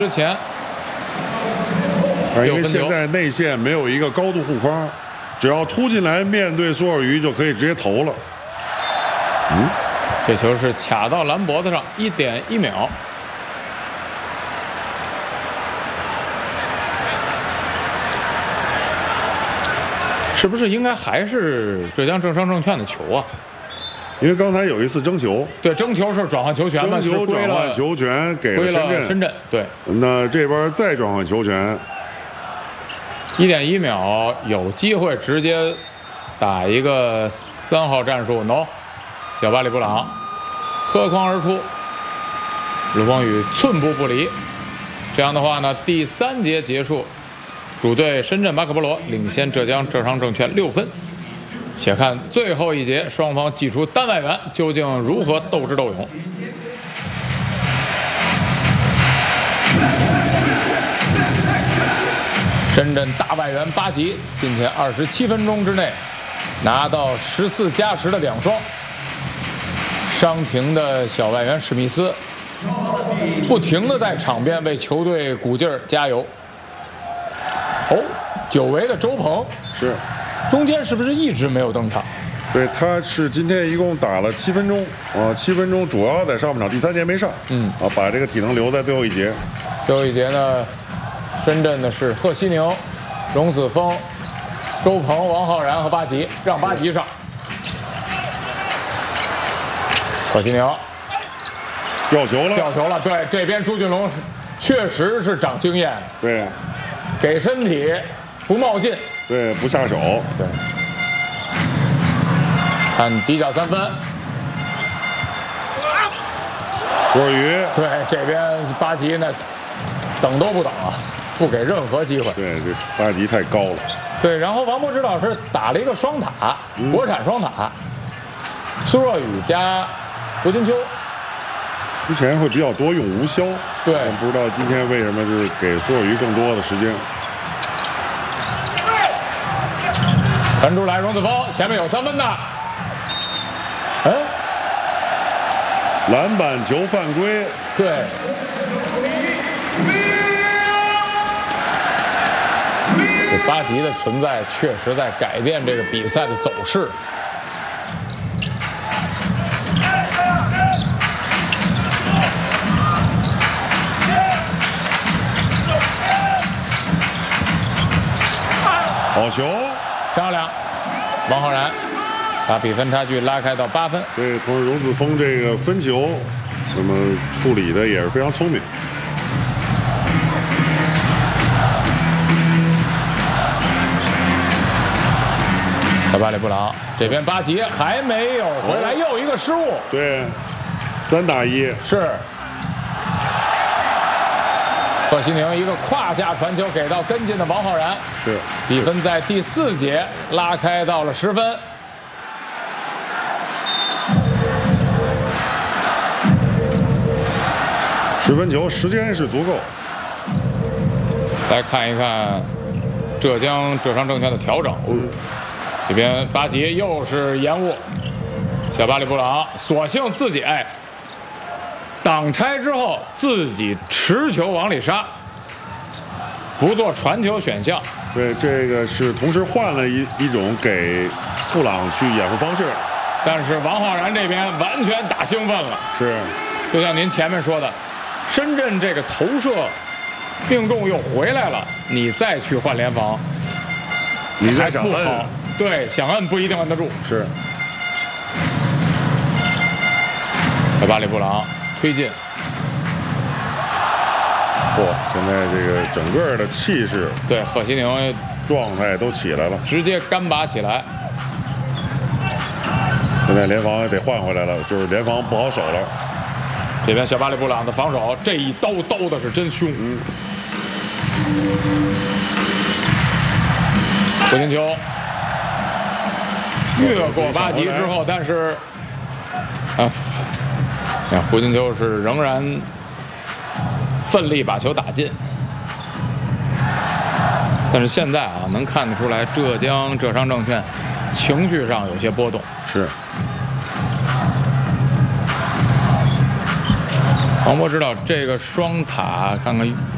之前， 因为现在内线没有一个高度护框，只要突进来面对苏尔瑜就可以直接投了。 这球是卡到蓝脖子上，1.1秒。是不是应该还是浙江正商证券的球啊？ 因为刚才有一次争球， 对，争球是转换球权嘛， 争球转换球权给了深圳， 对。 那这边再转换球权 ，1.1秒有机会直接打一个3号战术 ，no， 小巴里布朗磕框而出，卢光宇寸步不离。这样的话呢，第3节结束，主队深圳巴克波罗领先浙江浙商证券6分。且看最后一节，双方祭出单外援，究竟如何斗智斗勇？深圳大外援巴吉今天27分钟之内拿到14加10的2双。伤停的小外援史密斯不停地在场边为球队鼓劲儿加油。久违的周鹏是。 中间是不是一直没有登场？ 对，他是今天一共打了7分钟，7分钟主要在上半场，第3节没上，把这个体能留在最后一节。 最后一节呢，深圳的是贺西宁、荣子峰、周鹏、王浩然和巴吉，让巴吉上。贺西宁掉球了， 对，这边朱俊龙确实是长经验， 对， 给身体不冒进。 对，不下手。 对，看底角3分， 苏尔瑜。 对，这边巴吉呢，等都不等啊，不给任何机会。 对，这巴吉太高了。 对，然后王柏芝老师打了一个双塔，国产双塔，苏若雨加胡金秋。 之前会比较多用吴潇， 对， 不知道今天为什么就是给苏尔瑜更多的时间。 传出来，荣子峰前面有3分的， 篮板球犯规， 对，这巴吉的存在确实在改变这个比赛的走势。 好球。 漂亮，王浩然把比分差距拉开到8分。 对，同时荣子峰这个分球，那么处理的也是非常聪明。小巴里布朗这边巴吉还没有回来，又一个失误。对，3打1。 是。贺西宁一个胯下传球给到跟进的王浩然， 是比分在第4节拉开到了10分。 10分球时间是足够。 来看一看浙江浙商证券的调整，这边巴吉又是延误，小巴里布朗索性自己挡拆之后自己持球往里杀，不做传球选项。 对，这个是同时换了一种给布朗去掩护方式， 但是王浩然这边完全打兴奋了。 是， 就像您前面说的，深圳这个投射命中又回来了，你再去换联防， 你再想摁， 对，想摁不一定摁得住。 是， 小巴里布朗推进， 现在这个整个的气势， 对，贺西宁状态都起来了， 直接干拔起来。 现在联防也得换回来了，就是联防不好守了。 这边小巴里布朗的防守，这一刀刀的是真凶。胡金秋越过巴吉之后，但是胡金秋是仍然奋力把球打进。但是现在能看得出来，浙江浙商证券情绪上有些波动。 是。 王博知道这个双塔，看看